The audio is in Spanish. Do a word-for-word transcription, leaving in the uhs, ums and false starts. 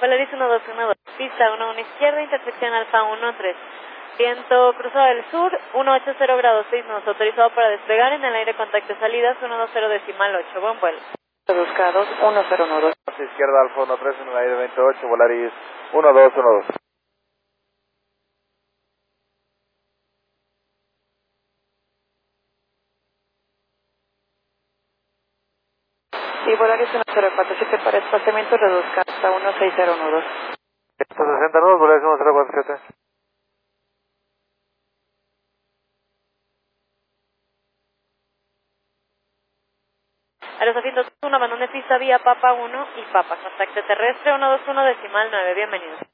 Polaris uno dos uno dos, pista uno uno izquierda, intersección Alfa uno tres. Viento cruzado del sur, ciento ochenta grados seis, nos autorizado para despegar en el aire contacto salidas ciento veinte decimal ocho. Buen vuelo. Buscados uno cero uno dos. Izquierda Alfa uno tres en el aire veintiocho, Volaris uno dos uno dos. Sí, Volaris uno cero cuatro siete para desplazamiento, reduzca hasta uno seis cero uno dos. ciento sesenta nudos, Volaris uno cero cuatro siete. Aerosafientos uno, abandone pista vía Papa uno y Papa. Contacto terrestre ciento veintiuno decimal nueve, bienvenidos.